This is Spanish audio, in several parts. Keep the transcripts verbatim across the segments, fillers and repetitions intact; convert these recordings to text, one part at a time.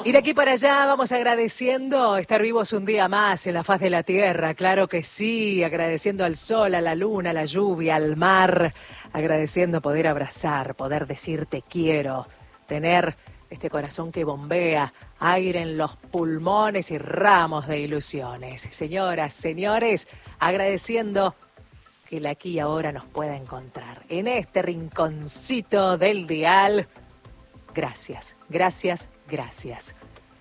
Y de aquí para allá vamos agradeciendo estar vivos un día más en la faz de la tierra, claro que sí, agradeciendo al sol, a la luna, a la lluvia, al mar, agradeciendo poder abrazar, poder decir te quiero, tener este corazón que bombea, aire en los pulmones y ramos de ilusiones. Señoras, señores, agradeciendo que el aquí y ahora nos pueda encontrar en este rinconcito del dial. Gracias, gracias, gracias.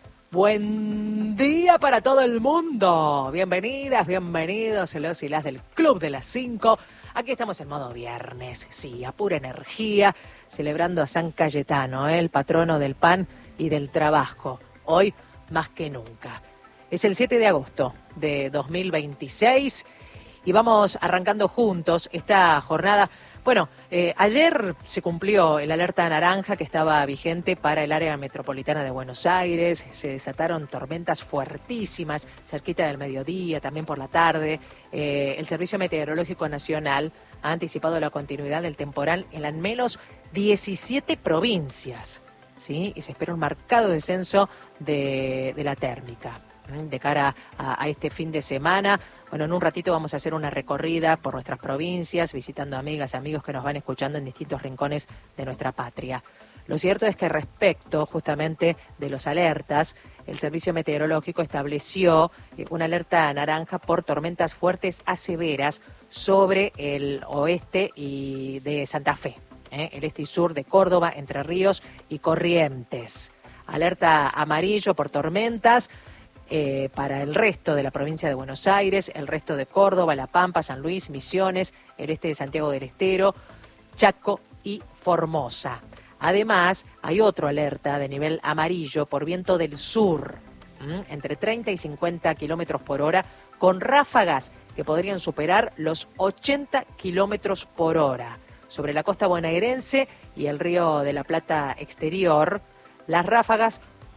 Buen día para todo el mundo. Bienvenidas, bienvenidos los y las del Club de las Cinco. Aquí estamos en modo viernes, sí, a pura energía, celebrando a San Cayetano, ¿eh? El patrono del pan y del trabajo. Hoy más que nunca. Es el siete de agosto de dos mil veintiséis y vamos arrancando juntos esta jornada. Bueno, eh, ayer se cumplió el alerta naranja que estaba vigente para el área metropolitana de Buenos Aires. Se desataron tormentas fuertísimas cerquita del mediodía, también por la tarde. Eh, el Servicio Meteorológico Nacional ha anticipado la continuidad del temporal en al menos diecisiete provincias, ¿sí? Y se espera un marcado descenso de, de la térmica de cara a, a este fin de semana. Bueno, en un ratito vamos a hacer una recorrida por nuestras provincias, visitando amigas, amigos que nos van escuchando en distintos rincones de nuestra patria. Lo cierto es que respecto justamente de los alertas, el Servicio Meteorológico estableció una alerta naranja por tormentas fuertes a severas sobre el oeste y de Santa Fe, ¿eh? el este y sur de Córdoba, Entre Ríos y Corrientes. Alerta amarillo por tormentas Eh, para el resto de la provincia de Buenos Aires, el resto de Córdoba, La Pampa, San Luis, Misiones, el este de Santiago del Estero, Chaco y Formosa. Además, hay otro alerta de nivel amarillo por viento del sur, ¿m? entre treinta y cincuenta kilómetros por hora, con ráfagas que podrían superar los ochenta kilómetros por hora. Sobre la costa bonaerense y el río de la Plata exterior, las ráfagas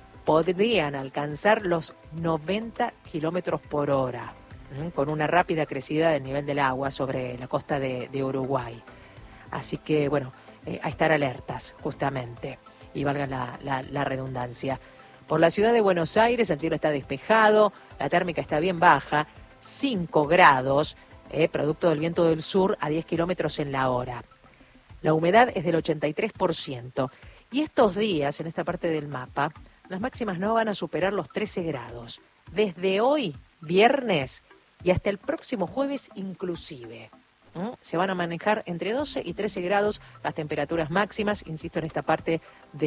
podrían alcanzar los noventa kilómetros por hora, ¿eh? con una rápida crecida del nivel del agua sobre la costa de, de Uruguay. Así que, bueno, eh, a estar alertas, justamente, y valga la, la, la redundancia. Por la ciudad de Buenos Aires el cielo está despejado, la térmica está bien baja, cinco grados, eh, producto del viento del sur a diez kilómetros en la hora. La humedad es del ochenta y tres por ciento. Y estos días, en esta parte del mapa, las máximas no van a superar los trece grados. Desde hoy, viernes, y hasta el próximo jueves inclusive. ¿Mm? Se van a manejar entre doce y trece grados las temperaturas máximas, insisto, en esta parte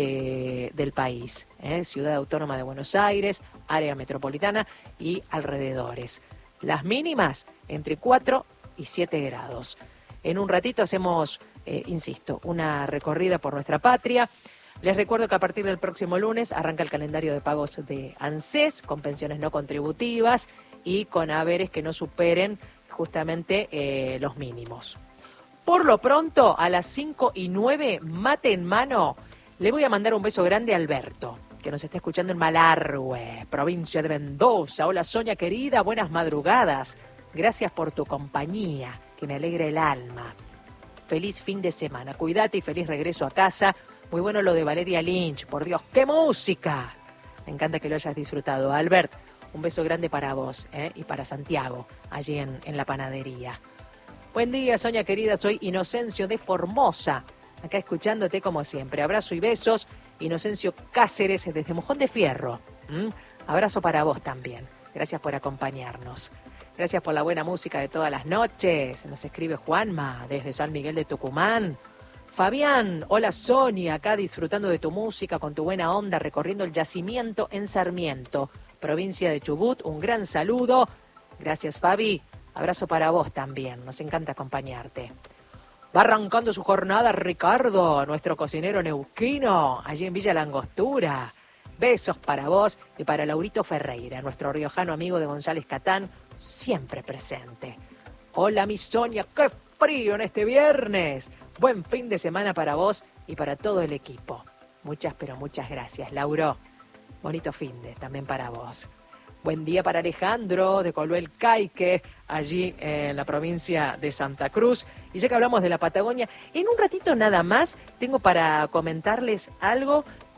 de, del país. ¿eh? Ciudad Autónoma de Buenos Aires, área metropolitana y alrededores. Las mínimas entre cuatro y siete grados. En un ratito hacemos, eh, insisto, una recorrida por nuestra patria. Les recuerdo que a partir del próximo lunes arranca el calendario de pagos de ANSES con pensiones no contributivas y con haberes que no superen justamente eh, los mínimos. Por lo pronto, a las cinco y nueve, mate en mano, le voy a mandar un beso grande a Alberto, que nos está escuchando en Malargüe, provincia de Mendoza. Hola, Sonia querida, buenas madrugadas. Gracias por tu compañía, que me alegra el alma. Feliz fin de semana. Cuídate y feliz regreso a casa. Muy bueno lo de Valeria Lynch, por Dios, ¡qué música! Me encanta que lo hayas disfrutado. Albert, un beso grande para vos ¿eh? y para Santiago, allí en, en la panadería. Buen día, Sonia querida, soy Inocencio de Formosa, acá escuchándote como siempre. Abrazo y besos, Inocencio Cáceres desde Mojón de Fierro. ¿Mm? Abrazo para vos también, gracias por acompañarnos. Gracias por la buena música de todas las noches. Nos escribe Juanma desde San Miguel de Tucumán. Fabián, hola Sonia, acá disfrutando de tu música, con tu buena onda, recorriendo el yacimiento en Sarmiento, provincia de Chubut. Un gran saludo. Gracias, Fabi. Abrazo para vos también. Nos encanta acompañarte. Va arrancando su jornada Ricardo, nuestro cocinero neuquino, allí en Villa Langostura. Besos para vos y para Laurito Ferreira, nuestro riojano amigo de González Catán, siempre presente. Hola, mi Sonia, qué frío en este viernes. Buen fin de semana para vos y para todo el equipo. Muchas, pero muchas gracias, Lauro. Bonito fin de también para vos. Buen día para Alejandro de Coluel Caique, allí en la provincia de Santa Cruz. Y ya que hablamos de la Patagonia, en un ratito nada más tengo para comentarles algo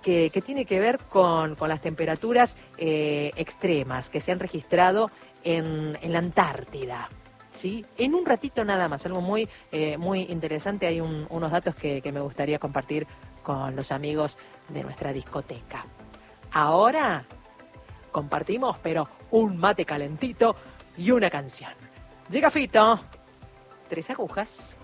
que, que tiene que ver con, con las temperaturas eh, extremas que se han registrado en, en la Antártida. ¿Sí? En un ratito nada más, algo muy, eh, muy interesante. Hay un, unos datos que, que me gustaría compartir con los amigos de nuestra discoteca. Ahora compartimos, pero un mate calentito y una canción. Llega Fito, Tres Agujas.